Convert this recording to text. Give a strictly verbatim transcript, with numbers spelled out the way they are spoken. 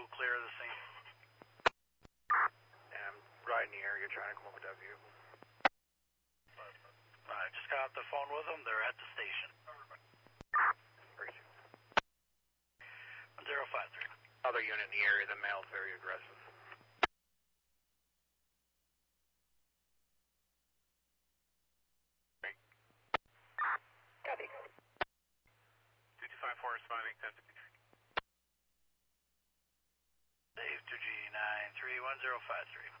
clear of the scene. Yeah, I'm right in the area trying to come up with that vehicle. I just got off the phone with them. They're at the station. zero five three. Other unit in the area, the male's very aggressive. Copy. two two five four responding, ten fifty. Dave, two G nine three one zero five three.